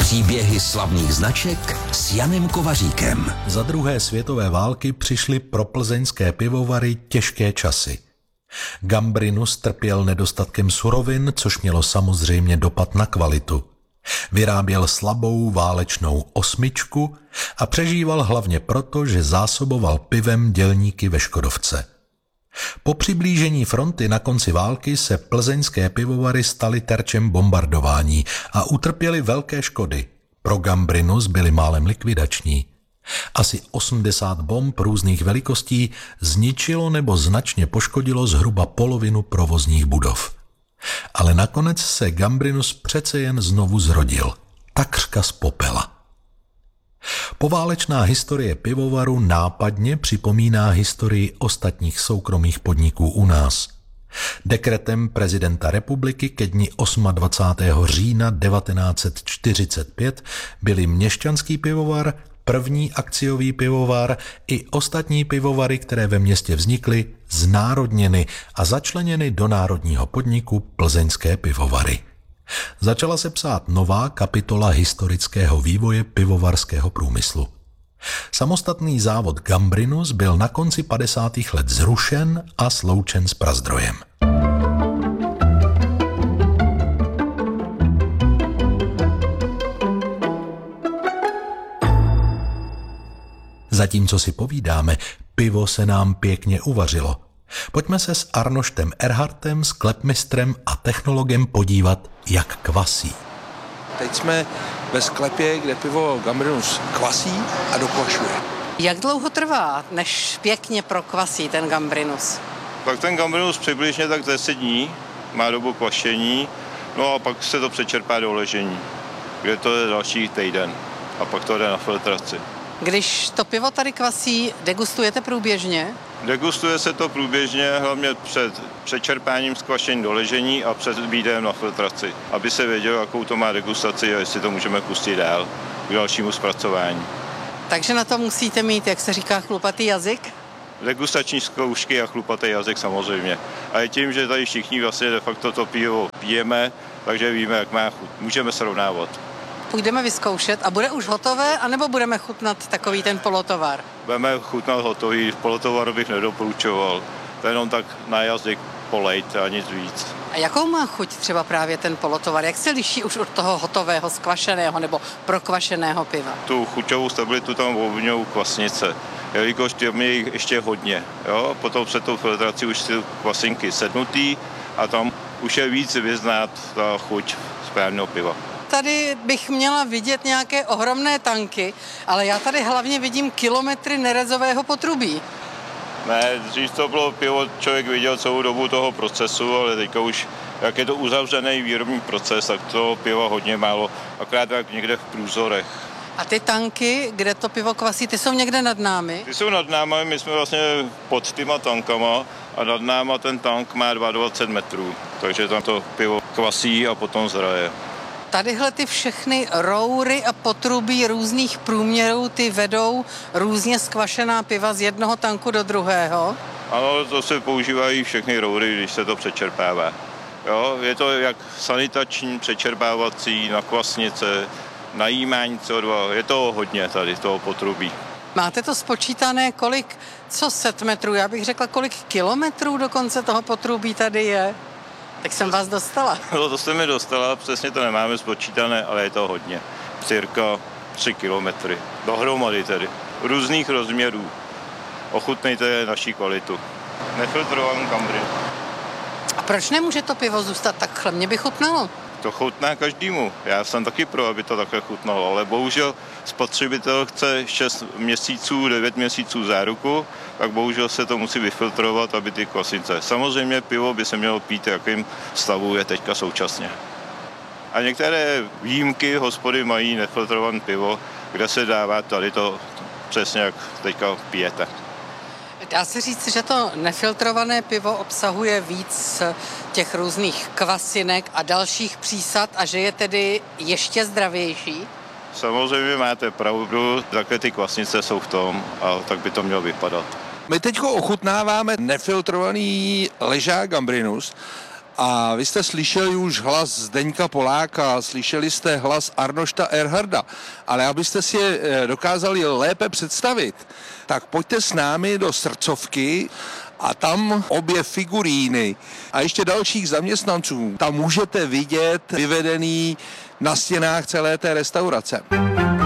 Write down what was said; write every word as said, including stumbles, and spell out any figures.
Příběhy slavných značek s Janem Kovaříkem. Za druhé světové války přišly pro plzeňské pivovary těžké časy. Gambrinus trpěl nedostatkem surovin, což mělo samozřejmě dopad na kvalitu. Vyráběl slabou válečnou osmičku a přežíval hlavně proto, že zásoboval pivem dělníky ve Škodovce. Po přiblížení fronty na konci války se plzeňské pivovary staly terčem bombardování a utrpěly velké škody. Pro Gambrinus byly málem likvidační. Asi osmdesát bomb různých velikostí zničilo nebo značně poškodilo zhruba polovinu provozních budov. Ale nakonec se Gambrinus přece jen znovu zrodil, takřka z popela. Poválečná historie pivovaru nápadně připomíná historii ostatních soukromých podniků u nás. Dekretem prezidenta republiky ke dni dvacátého osmého října devatenáct set čtyřicet pět byly Měšťanský pivovar, první akciový pivovar i ostatní pivovary, které ve městě vznikly, znárodněny a začleněny do národního podniku Plzeňské pivovary. Začala se psát nová kapitola historického vývoje pivovarského průmyslu. Samostatný závod Gambrinus byl na konci padesátých let zrušen a sloučen s Prazdrojem. Zatímco si povídáme, pivo se nám pěkně uvařilo. Pojďme se s Arnoštem Erhardtem, sklepmistrem a technologem podívat, jak kvasí. Teď jsme ve sklepě, kde pivo Gambrinus kvasí a dokvašuje. Jak dlouho trvá, než pěkně prokvasí ten Gambrinus? Tak ten Gambrinus přibližně tak deset dní má dobu kvašení, no a pak se to přečerpá do ležení, kde to je další týden a pak to jde na filtraci. Když to pivo tady kvasí, degustujete průběžně? Degustuje se to průběžně, hlavně před přečerpáním skvašení do ležení a před výdejem na filtraci, aby se vědělo, jakou to má degustaci a jestli to můžeme pustit dál k dalšímu zpracování. Takže na to musíte mít, jak se říká, chlupatý jazyk? Degustační zkoušky a chlupatý jazyk samozřejmě. A i tím, že tady všichni vlastně de facto to pivo pijeme, takže víme, jak má chuť. Můžeme srovnávat. Půjdeme vyzkoušet a bude už hotové, anebo budeme chutnat takový ten polotovar? Budeme chutnat hotový, polotovar bych nedoporučoval. To jenom tak na jazyk polejt a nic víc. A jakou má chuť třeba právě ten polotovar? Jak se liší už od toho hotového, skvašeného nebo prokvašeného piva? Tu chuťovou stabilitu tam ovlivňují kvasnice, jelikož tam je jich ještě hodně. Jo? Potom před tou filtrací už ty kvasinky sednutý a tam už je víc vyznát ta chuť správného piva. Tady bych měla vidět nějaké ohromné tanky, ale já tady hlavně vidím kilometry nerezového potrubí. Ne, dřív to bylo pivo, člověk viděl celou dobu toho procesu, ale teďka už, jak je to uzavřený výrobní proces, tak toho piva hodně málo, akorát jak někde v průzorech. A ty tanky, kde to pivo kvasí, ty jsou někde nad námi? Ty jsou nad námi, my jsme vlastně pod těma tankama a nad náma ten tank má dvacet dva metrů, takže tam to pivo kvasí a potom zraje. Tadyhle ty všechny roury a potrubí různých průměrů, ty vedou různě skvašená piva z jednoho tanku do druhého? Ano, to se používají všechny roury, když se to přečerpává. Jo, je to jak sanitační, přečerpávací, na kvasnice, najímání C O dva, je to hodně tady toho potrubí. Máte to spočítané, kolik, co set metrů, já bych řekla, kolik kilometrů dokonce toho potrubí tady je? Tak jsem vás dostala. No, to jste mi dostala, přesně to nemáme spočítané, ale je to hodně. Cirka tři kilometry. Dohromady tedy. Různých rozměrů. Ochutnejte naší kvalitu. Nefiltrovaný Gambrinus. A proč nemůže to pivo zůstat takhle? Mě by chutnalo. To chutná každému. Já jsem taky pro, aby to takhle chutnalo, ale bohužel spotřebitel chce šest měsíců, devět měsíců záruku, tak bohužel se to musí vyfiltrovat, aby ty kvasnice. Samozřejmě pivo by se mělo pít, jakým stavu je teďka současně. A některé výjimky hospody mají nefiltrované pivo, kde se dává tady to přesně, jak teďka pijete. Dá se říct, že to nefiltrované pivo obsahuje víc těch různých kvasinek a dalších přísad a že je tedy ještě zdravější? Samozřejmě máte pravdu, takhle ty kvasnice jsou v tom a tak by to mělo vypadat. My teď ochutnáváme nefiltrovaný ležák Gambrinus A vy jste slyšeli už hlas Zdeňka Poláka, slyšeli jste hlas Arnošta Erharda, ale abyste si je dokázali lépe představit, tak pojďte s námi do srdcovky a tam obě figuríny a ještě dalších zaměstnanců tam můžete vidět vyvedený na stěnách celé té restaurace.